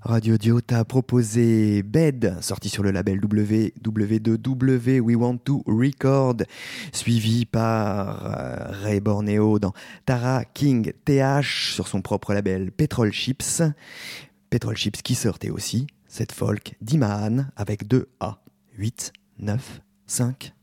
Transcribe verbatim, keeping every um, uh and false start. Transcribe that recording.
Radio Dio t'a proposé Bed, sorti sur le label W W deux W We Want to Record, suivi par euh, Ray Borneo dans Tara King T H sur son propre label Petrol Chips. Petrol Chips qui sortait aussi cette folk d'Imaan avec deux A. huit, neuf, cinq